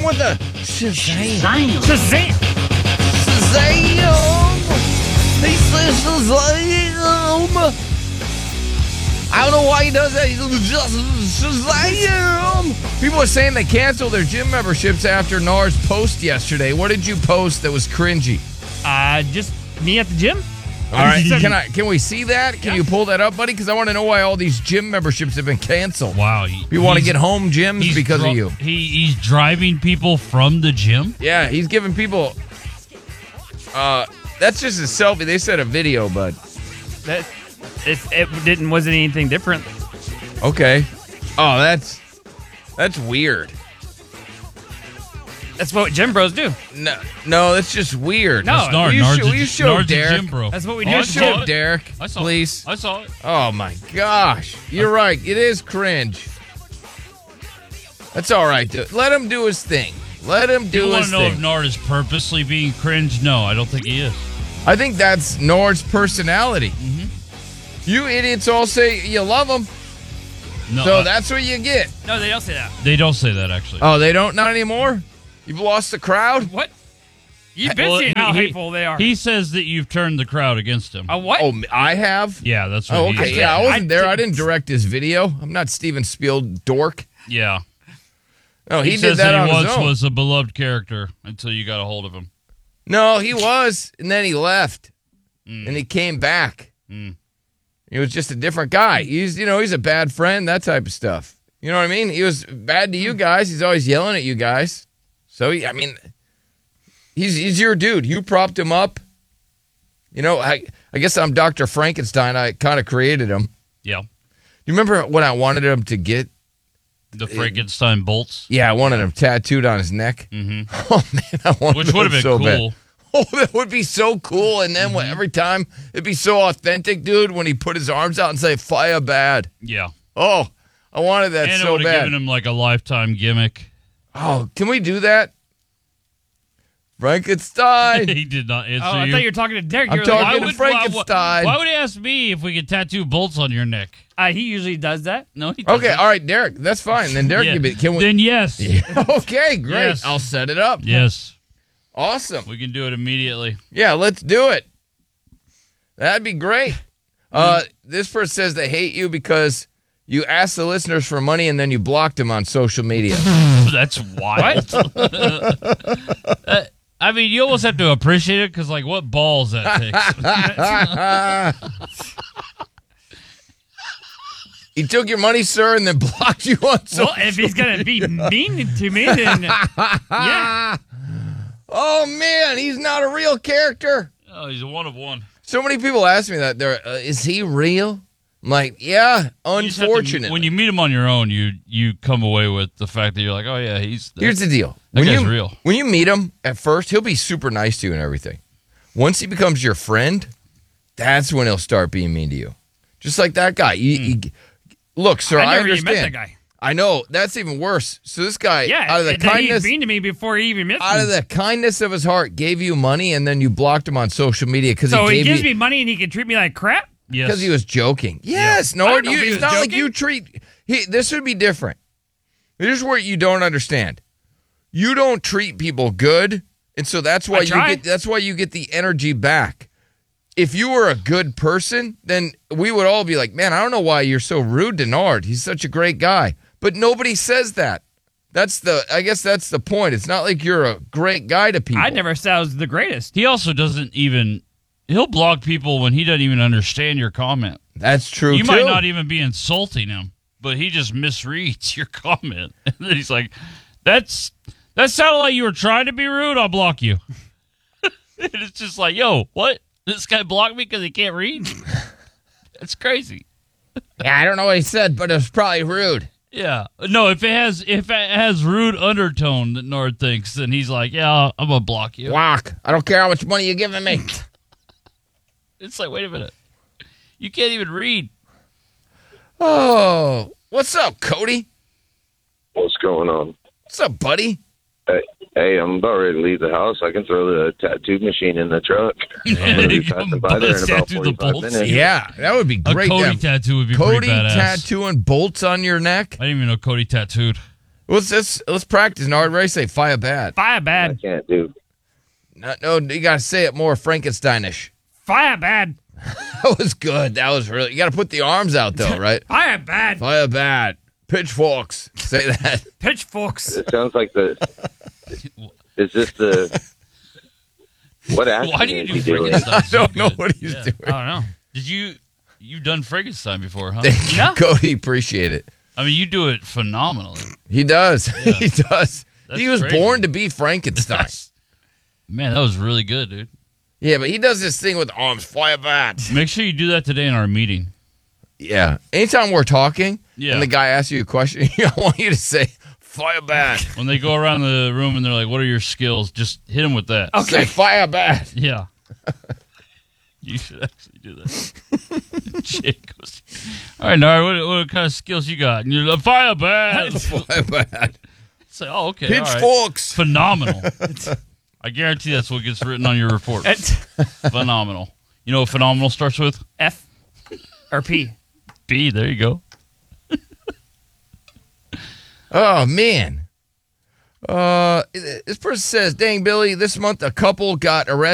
with the Shazam? Shazam! He says Shazam! I don't know why he does that. He's just Shazam! People are saying they canceled their gym memberships after Nars' post yesterday. What did you post that was cringy? Just me at the gym. All right, can we see that? Can you pull that up, buddy? Because I want to know why all these gym memberships have been canceled. Wow. You want to get home gyms because of you. He's driving people from the gym? Yeah, he's giving people... that's just a selfie. They said a video, but... It wasn't anything different. Okay. Oh, that's weird. That's what gym bros do. No, that's just weird. No, will you show Derek? Gym bro. That's what we do. You show Derek, I saw please. I saw it. Oh my gosh, you're right. It is cringe. That's all right. Let him do his thing. Let him do his thing. You want to know if Nard is purposely being cringe? No, I don't think he is. I think that's Nard's personality. Mm-hmm. You idiots all say you love him. No, So that's what you get. No, they don't say that. They don't say that, actually. Oh, they don't? Not anymore? You've lost the crowd? What? You've been seeing how hateful they are. He says that you've turned the crowd against him. What? Oh, I have? Yeah, that's what Oh, he okay. said. Yeah, I wasn't there. I didn't direct his video. I'm not Steven Spielberg dork. Yeah. No, he did says that he on his once own. was a beloved character until you got a hold of him. No, he was, and then he left, and he came back. He was just a different guy. He's a bad friend, that type of stuff. You know what I mean? He was bad to you guys. He's always yelling at you guys. So, he's your dude. You propped him up. You know, I guess I'm Dr. Frankenstein. I kind of created him. Yeah. Do you remember when I wanted him to get? The Frankenstein bolts? Yeah, I wanted him tattooed on his neck. Mm-hmm. Oh, man, I wanted Which would have been so cool. bad. Oh, that would be so cool. And then every time, it'd be so authentic, dude, when he put his arms out and say, fire bad. Yeah. Oh, I wanted that and so it would have bad. given him like a lifetime gimmick. Oh, can we do that? Frankenstein. He did not answer I you. thought you were talking to Derek. I'm talking to Frankenstein. Why would he ask me if we could tattoo bolts on your neck? He usually does that. No, he doesn't. Okay, all right, Derek. That's fine. Then Derek, Yeah. can we? Then yes. Okay, great. Yes. I'll set it up. Yes. Awesome. We can do it immediately. Yeah, let's do it. That'd be great. This person says they hate you because you asked the listeners for money and then you blocked them on social media. That's wild. I mean, you almost have to appreciate it because, like, what balls that takes. He took your money, sir, and then blocked you on social Well, if he's going to be mean to me, then yeah. Oh, man, he's not a real character. Oh, he's a one of one. So many people ask me that. Is he real? I'm like, yeah, You just have to- unfortunately. when you meet him on your own, you come away with the fact that you're like, oh, yeah, he's... Here's the deal. That guy's you, real. When you meet him, at first, he'll be super nice to you and everything. Once he becomes your friend, that's when he'll start being mean to you. Just like that guy. Look, sir, I never even understand. met that guy. I know. That's even worse. So this guy, out of the kindness... he's mean to me before he even met me. Out of the kindness of his heart, gave you money, and then you blocked him on social media because So he gives me money and he can treat me like crap? Yes. Because he was joking. Yes, I no, don't know if he it's was not like joking. you treat. This would be different. Here's where you don't understand. You don't treat people good, and so that's why you get the energy back. If you were a good person, then we would all be like, man, I don't know why you're so rude to Nard. He's such a great guy. But nobody says that. I guess that's the point. It's not like you're a great guy to people. I never said I was the greatest. He also doesn't even... He'll block people when he doesn't even understand your comment. That's true, You too. might not even be insulting him, but he just misreads your comment. And then he's like, that sounded like you were trying to be rude. I'll block you. And it's just like, yo, what? This guy blocked me because he can't read? That's crazy. Yeah, I don't know what he said, but it was probably rude. Yeah. No, if it has rude undertone that Nard thinks, then he's like, yeah, I'm going to block you. Block. I don't care how much money you're giving me. It's like, wait a minute. You can't even read. Oh, what's up, Cody? What's going on? What's up, buddy? Hey, I'm about ready to leave the house. I can throw the tattoo machine in the truck. I'm going to be passing by there in about Tattoo the 45 bolts? minutes. Yeah, that would be great. A Cody to have tattoo would be Cody pretty badass. tattooing bolts on your neck. I didn't even know Cody tattooed. Let's practice. Now, everybody say fire bad. Fire I bad. can't do. No, you got to say it more Frankensteinish. Fire bad. That was good. That was really. You got to put the arms out though, right? Fire bad. Fire bad. Pitchforks. Say that. Pitchforks. It sounds like the. Is this the? What accent Why do you is do he doing? Frankenstein? I so don't know good? what he's Yeah. doing. I don't know. Did you've done Frankenstein before, huh? Thank you, Yeah. Cody. Appreciate it. I mean, you do it phenomenally. He does. He does. That's He was crazy. born to be Frankenstein. Man, that was really good, dude. Yeah, but he does this thing with arms. Fire bad. Make sure you do that today in our meeting. Yeah. Anytime we're talking Yeah. and the guy asks you a question, I want you to say fire bad. When they go around the room and they're like, "What are your skills?" Just hit them with that. Say fire bad. Yeah. You should actually do that. Jake goes, all right, Nara, what kind of skills you got? And you're like, fire bad. Fire bad. Say, oh, okay. all right. Pitchforks. Phenomenal. I guarantee that's what gets written on your report. Phenomenal. You know what phenomenal starts with? F or P. B. There you go. Oh, man. This person says, dang, Billy, this month a couple got arrested.